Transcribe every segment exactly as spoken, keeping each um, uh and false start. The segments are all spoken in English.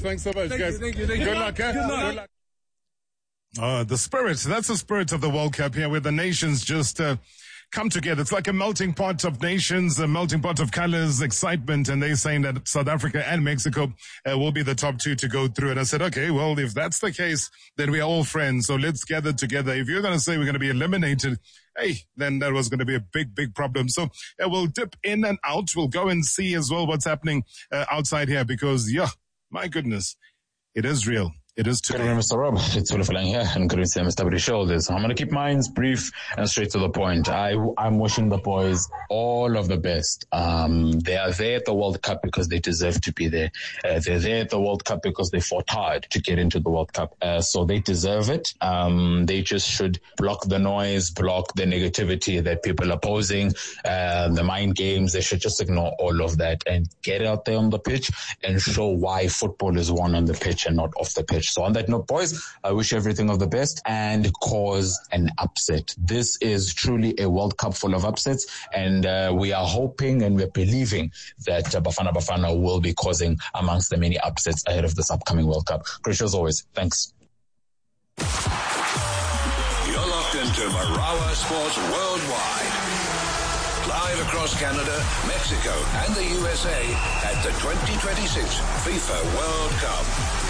Thanks so much, thank guys. You, thank you, thank you. Good luck, eh? Good luck. Good luck. Uh, the spirit, that's the spirit of the World Cup here, where the nations just uh, come together. It's like a melting pot of nations, a melting pot of colors, excitement, and they're saying that South Africa and Mexico uh, will be the top two to go through. And I said, okay, well, if that's the case, then we are all friends, so let's gather together. If you're going to say we're going to be eliminated, hey, then that was going to be a big, big problem. So uh, we'll dip in and out. We'll go and see as well what's happening uh, outside here, because, yeah, my goodness, it is real. It is today. Good evening, Mister Rob. It's Fulufuleng here, and good evening, Mister W Shoulders. I'm going to keep mine brief and straight to the point. I, I'm wishing the boys all of the best. Um, they are there at the World Cup because they deserve to be there. Uh, they're there at the World Cup because they fought hard to get into the World Cup. Uh, so they deserve it. Um, they just should block the noise, block the negativity that people are posing, uh, the mind games. They should just ignore all of that and get out there on the pitch and show why football is won on the pitch and not off the pitch. So on that note, boys, I wish everything of the best and cause an upset. This is truly a World Cup full of upsets, and uh, we are hoping and we're believing that uh, Bafana Bafana will be causing amongst the many upsets ahead of this upcoming World Cup. Great show as always. Thanks. You're locked into Marawa Sports Worldwide. Live across Canada, Mexico and the U S A at the twenty twenty-six FIFA World Cup.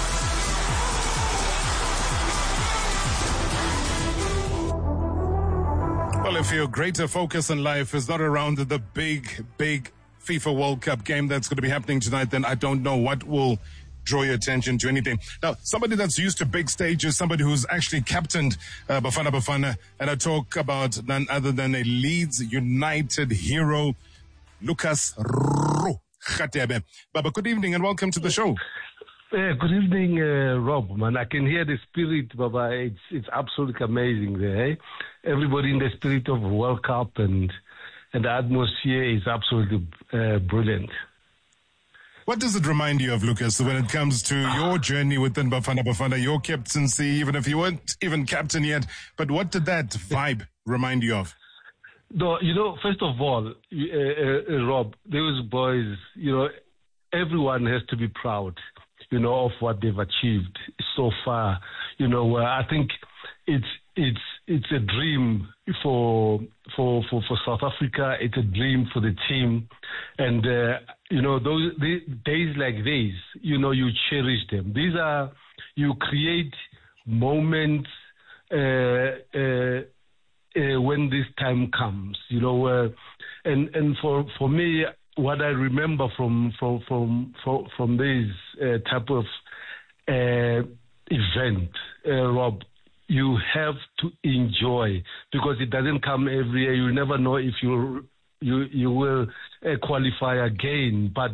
Well, if your greater focus in life is not around the big, big FIFA World Cup game that's going to be happening tonight, then I don't know what will draw your attention to anything. Now, somebody that's used to big stages, somebody who's actually captained uh, Bafana Bafana, and I talk about none other than a Leeds United hero, Lucas Radebe. Baba, good evening and welcome to the show. Uh, good evening, uh, Rob, man. I can hear the spirit, Baba. It's it's absolutely amazing there. Eh? Everybody in the spirit of World Cup, and and the atmosphere is absolutely uh, brilliant. What does it remind you of, Lucas, when it comes to your journey within Bafana Bafana, your captaincy, even if you weren't even captain yet? But what did that vibe remind you of? No, you know, first of all, uh, uh, Rob, those boys, you know, everyone has to be proud, you know, of what they've achieved so far. You know, uh, I think it's it's it's a dream for for for for South Africa. It's a dream for the team, and uh, you know, those the, days like these, you know, you cherish them. These are you create moments uh, uh, uh, when this time comes. You know, uh, and and for for me, what I remember from from from from, from this uh, type of uh, event, uh, Rob, you have to enjoy, because it doesn't come every year. You never know if you you you will uh, qualify again. But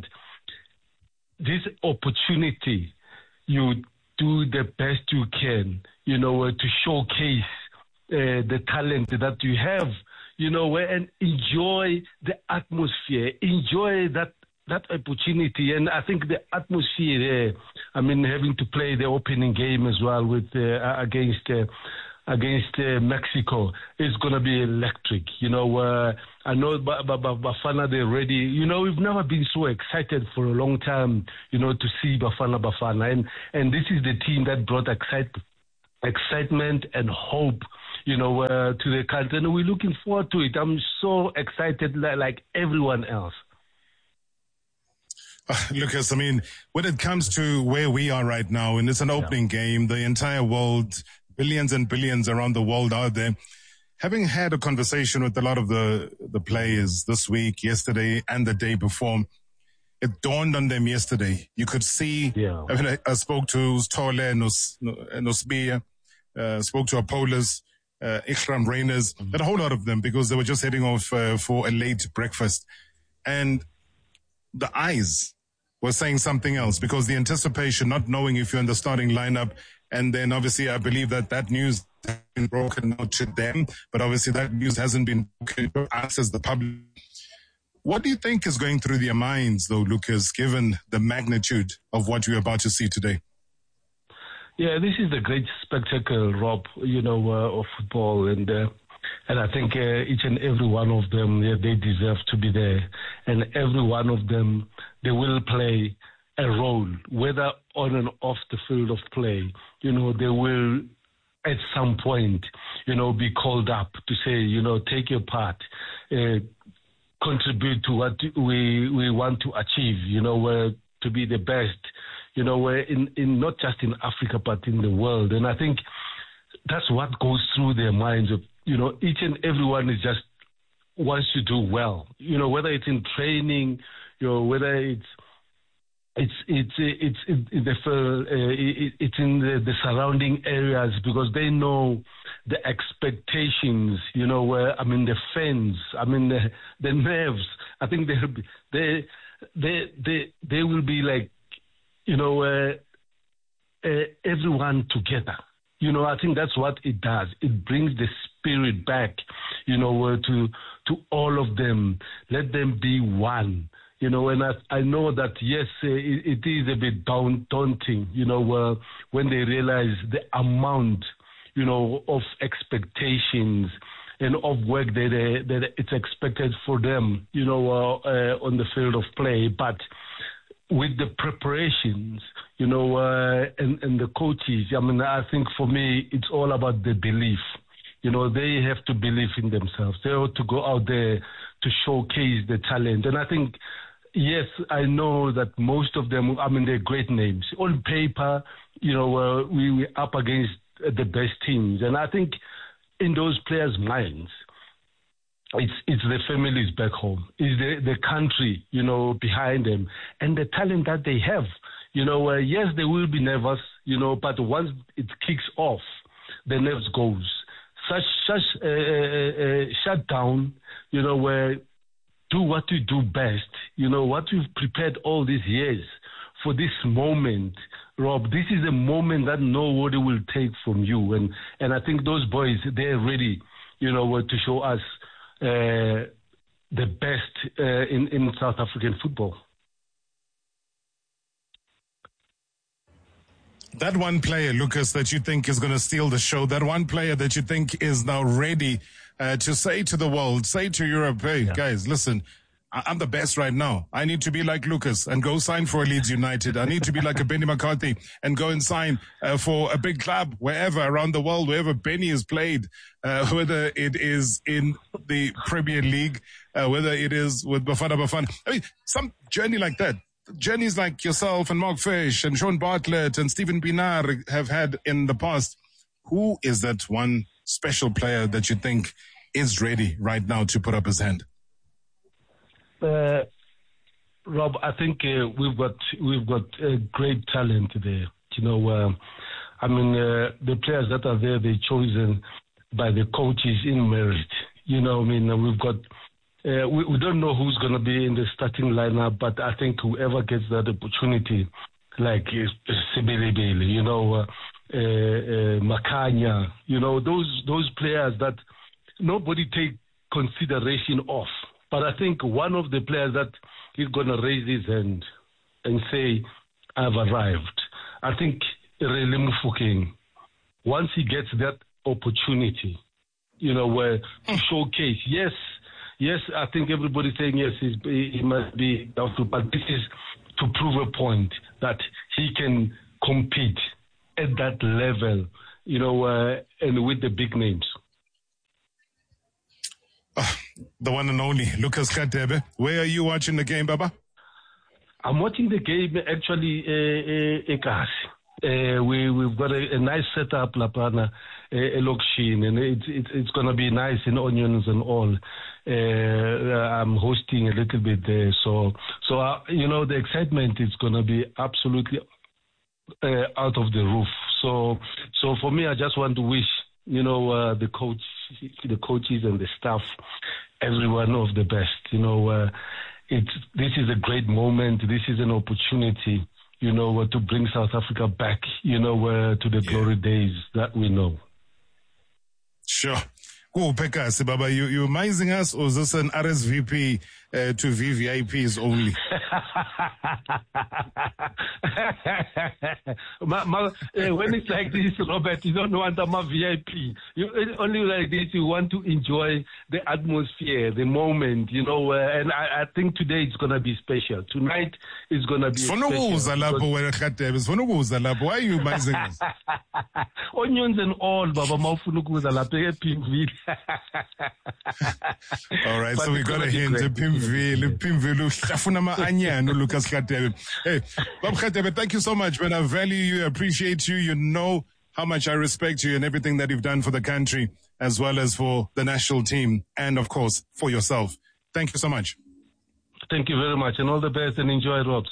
this opportunity, you do the best you can, you know, uh, to showcase uh, the talent that you have. You know, and enjoy the atmosphere, enjoy that that opportunity. And I think the atmosphere there, I mean, having to play the opening game as well with uh, against uh, against uh, Mexico is going to be electric. You know, uh, I know B- B- B- Bafana, they're ready. You know, we've never been so excited for a long time, you know, to see Bafana Bafana. And, and this is the team that brought excite- excitement and hope, you know, uh, to the country, and we're looking forward to it. I'm so excited, like, like everyone else. Uh, Lucas, I mean, when it comes to where we are right now, and it's an opening yeah. game, the entire world, billions and billions around the world out there, having had a conversation with a lot of the, the players this week, yesterday, and the day before, it dawned on them yesterday. You could see, yeah. I mean, I, I spoke to Tole and Nosbia, uh, spoke to Apollos, Uh, Ikram Rainers, mm-hmm. and a whole lot of them, because they were just heading off uh, for a late breakfast. And the eyes were saying something else, because the anticipation, not knowing if you're in the starting lineup, and then obviously I believe that that news has been broken out to them, but obviously that news hasn't been broken to us as the public. What do you think is going through their minds, though, Lucas, given the magnitude of what we're about to see today? Yeah, this is the great spectacle, Rob, you know, uh, of football. And uh, and I think uh, each and every one of them, yeah, they deserve to be there. And every one of them, they will play a role, whether on and off the field of play. You know, they will at some point, you know, be called up to say, you know, take your part, uh, contribute to what we we want to achieve, you know, uh, to be the best, you know, uh, in, in not just in Africa, but in the world. And I think that's what goes through their minds. Of, you know, each and everyone is just wants to do well, you know, whether it's in training, you know, whether it's It's it's it's it's it's, uh, it's in the, the surrounding areas, because they know the expectations. You know, where I mean the fans, I mean the, the nerves. I think they they they they they will be like, you know, uh, uh, everyone together. You know, I think that's what it does. It brings the spirit back. You know, uh, to to all of them. Let them be one. You know, and I, I know that, yes, uh, it, it is a bit daun- daunting, you know, uh, when they realize the amount, you know, of expectations and of work that, uh, that it's expected for them, you know, uh, uh, on the field of play. But with the preparations, you know, uh, and, and the coaches, I mean, I think for me, it's all about the belief. You know, they have to believe in themselves. They have to go out there to showcase the talent. And I think, yes, I know that most of them, I mean, they're great names. On paper, you know, uh, we, we're up against the best teams. And I think in those players' minds, it's it's the families back home. It's the, the country, you know, behind them. And the talent that they have. You know, uh, yes, they will be nervous, you know, but once it kicks off, the nerves goes. Such, such uh, uh, uh, shut down, you know, where do what you do best, you know, what you've prepared all these years for this moment, Rob. This is a moment that nobody will take from you. And, and I think those boys, they're ready, you know, to show us uh, the best uh, in, in South African football. That one player, Lucas, that you think is going to steal the show, that one player that you think is now ready uh, to say to the world, say to Europe, hey, yeah. guys, listen, I- I'm the best right now. I need to be like Lucas and go sign for Leeds United. I need to be like a Benny McCarthy and go and sign uh, for a big club wherever around the world, wherever Benny has played, uh, whether it is in the Premier League, uh, whether it is with Bafana Bafana. I mean, some journey like that. Journeys like yourself and Mark Fish and Sean Bartlett and Stephen Pienaar have had in the past. Who is that one special player that you think is ready right now to put up his hand? Uh, Rob, I think uh, we've got we've got uh, great talent there. You know, uh, I mean, uh, the players that are there, they're chosen by the coaches in merit. You know, I mean, we've got. Uh, we, we don't know who's going to be in the starting lineup, but I think whoever gets that opportunity, like uh, Sibilibili, you know, uh, uh, uh, Makanya, you know, those those players that nobody take consideration of. But I think one of the players that is going to raise his hand and say, I've arrived. I think Relemu Mofokeng, once he gets that opportunity, you know, where to showcase, yes, Yes, I think everybody's saying yes, he's, he must be doubtful, but this is to prove a point that he can compete at that level, you know, uh, and with the big names. Uh, the one and only Lucas Radebe. Where are you watching the game, Baba? I'm watching the game actually uh, uh, Ekasi. Uh, we, we've got a, a nice setup, Lapana, a, a Lokshin, and it's, it's, it's going to be nice in onions and all. Uh, I'm hosting a little bit there. So, so uh, you know, the excitement is going to be absolutely uh, out of the roof. So, so for me, I just want to wish, you know, uh, the coach, the coaches and the staff, everyone of the best. You know, uh, it's, this is a great moment. This is an opportunity, you know, uh, to bring South Africa back, you know, uh, to the yeah. glory days that we know. Sure. Oh, Pekasi, Baba, you, you amazing us, or is this an R S V P uh, to V V I Ps only. my, my, uh, when it's like this, Robert, you don't want I'm a V I P. You only like this. You want to enjoy the atmosphere, the moment, you know. Uh, and I, I think today it's gonna be special. Tonight is gonna be special. Why are you buzzing us? Onions and all, Baba Maufunukuza Lape Pimville. All right, but so we got a hint. Pimville, Pimville, Shafunama Anya, no Lucas Khatebe. Hey, Bob Khatebe, thank you so much, man. I value you, appreciate you. You know how much I respect you and everything that you've done for the country, as well as for the national team, and of course, for yourself. Thank you so much. Thank you very much, and all the best, and enjoy, Robs.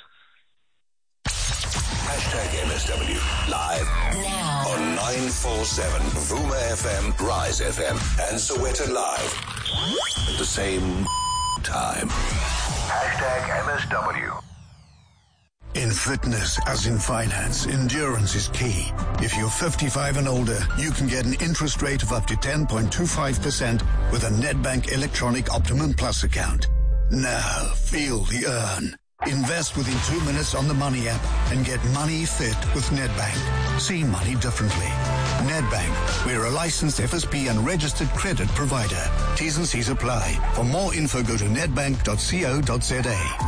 Hashtag M S W live now on nine four seven Vuma F M, Rise F M, and Soweto Live at the same time. Hashtag M S W. In fitness, as in finance, endurance is key. If you're fifty-five and older, you can get an interest rate of up to ten point two five percent with a Nedbank Electronic Optimum Plus account. Now, feel the earn. Invest within two minutes on the Money app and get money fit with Nedbank. See money differently. Nedbank, we're a licensed F S P and registered credit provider. T's and C's apply. For more info, go to nedbank dot co dot za.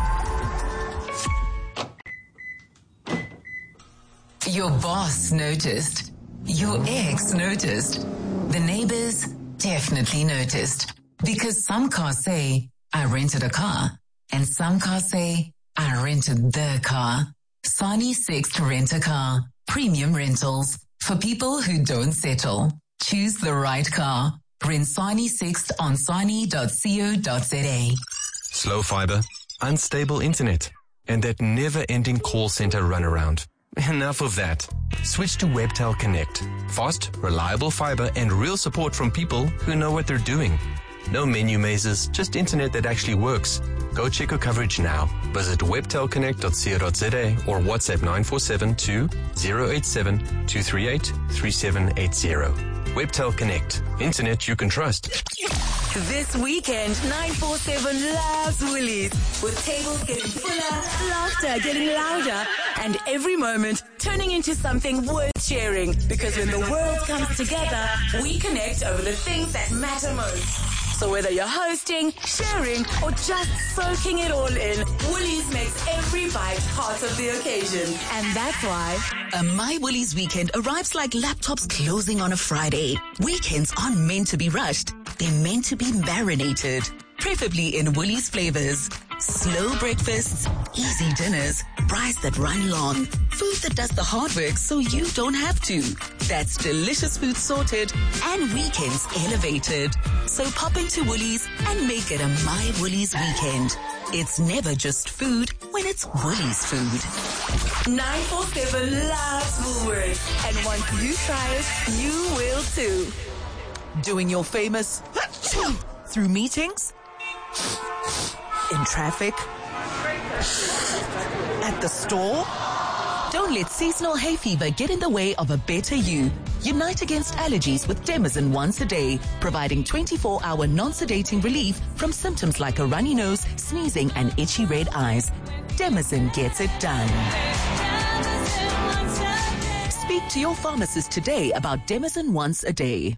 Your boss noticed. Your ex noticed. The neighbors definitely noticed. Because some cars say, I rented a car. And some cars say, I rented the car. Sani Sixt Rent a Car. Premium rentals. For people who don't settle. Choose the right car. Rent Sani Sixt on sani dot co dot za. Slow fiber, unstable internet, and that never-ending call center runaround. Enough of that. Switch to Webtel Connect. Fast, reliable fiber and real support from people who know what they're doing. No menu mazes, just internet that actually works. Go check your coverage now. Visit webtel connect dot co dot za or WhatsApp nine four seven two zero eight seven two three eight three seven eight zero. Webtel Connect. Internet you can trust. This weekend, nine four seven loves Woolies. With tables getting fuller, laughter getting louder, and every moment turning into something worth sharing. Because when the world comes together, we connect over the things that matter most. So whether you're hosting, sharing, or just soaking it all in, Woolies makes every bite part of the occasion. And that's why a My Woolies weekend arrives like laptops closing on a Friday. Weekends aren't meant to be rushed. They're meant to be marinated. Preferably in Woolies flavors. Slow breakfasts, easy dinners, fries that run long, food that does the hard work so you don't have to. That's delicious food sorted and weekends elevated. So pop into Woolies and make it a My Woolies weekend. It's never just food when it's Woolies food. nine four seven loves Woolworths, and once you try it, you will too. Doing your famous through meetings, in traffic, at the store. Don't let seasonal hay fever get in the way of a better you. Unite against allergies with Demazin once a day, providing twenty-four hour non-sedating relief from symptoms like a runny nose, sneezing, and itchy red eyes. Demazin gets it done. Speak to your pharmacist today about Demazin once a day.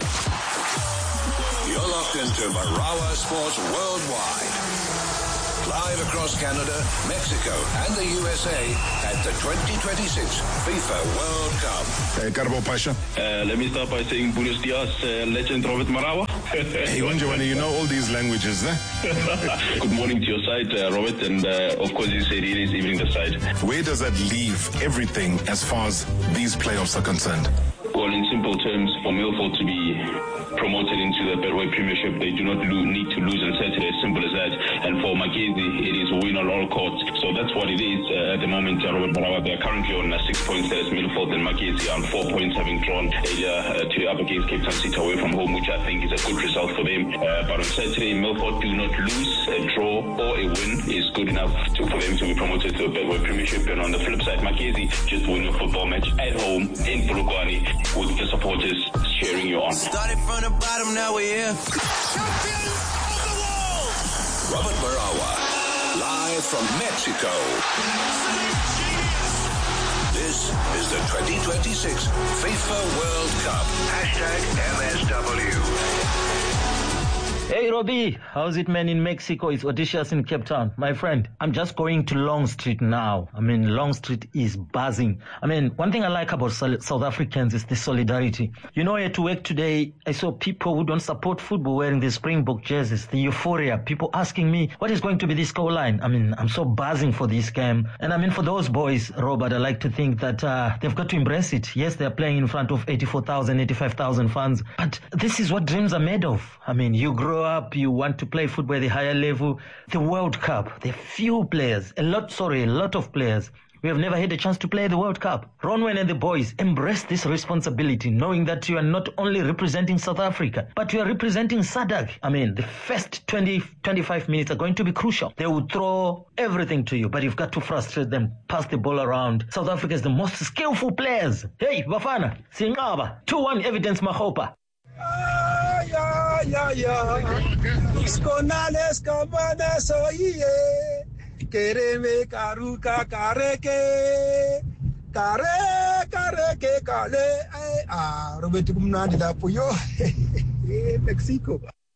You're locked into Marawa Sports Worldwide. Live across Canada, Mexico, and the U S A at the twenty twenty-six FIFA World Cup. Hey, Karbo Pasha. Uh, let me start by saying Buenos Dias, uh, legend Robert Marawa. Hey, Wanjawani, you know all these languages, eh? Good morning to your side, uh, Robert, and uh, of course you said it is evening the side. Where does that leave everything as far as these playoffs are concerned? Well, in simple terms, for Milford to be promoted into the Betway Premiership, they do not lo- need to lose on Saturday, as simple as that. And for Mackenzie, it is a win on all courts. So that's what it is uh, at the moment. Uh, Robert Marawa, they are currently on uh, six points. There's Milford and Mackenzie on four points, having drawn uh, to up against Cape Town City away from home, which I think is a good result for them. Uh, but on Saturday, Milford do not lose. A draw or a win is good enough to, for them to be promoted to the Betway Premiership. And on the flip side, Mackenzie just win a football match at home in Polokwane with the supporters cheering you on. Started from the bottom, now we're here. Champions of the world! Robert Marawa, live from Mexico. This is the twenty twenty-six FIFA World Cup. Hashtag M S W. Hey Robbie, how's it man in Mexico? It's Odysseus in Cape Town. My friend, I'm just going to Long Street now. I mean, Long Street is buzzing. I mean, one thing I like about South Africans is the solidarity. You know, at work today, I saw people who don't support football wearing the Springbok jerseys, the euphoria, people asking me, what is going to be the scoreline? I mean, I'm so buzzing for this game. And I mean, for those boys, Robert, I like to think that uh, they've got to embrace it. Yes, they're playing in front of eighty-four thousand, eighty-five thousand fans, but this is what dreams are made of. I mean, you grow up, you want to play football at the higher level. The World Cup, the few players, a lot, sorry, a lot of players, we have never had a chance to play the World Cup. Ronwen and the boys embrace this responsibility, knowing that you are not only representing South Africa, but you are representing S A D C. I mean, the first twenty, twenty-five minutes are going to be crucial. They will throw everything to you, but you've got to frustrate them, pass the ball around. South Africa is the most skillful players. Hey, Bafana, Singaba, two one Evidence Mahopa. Ya, ya, ya. Iskonales kabana soye. Kereme karuka kareke. Kare, kareke, kale. Ah, Roberto Kumnandi da Puyo. Mexico.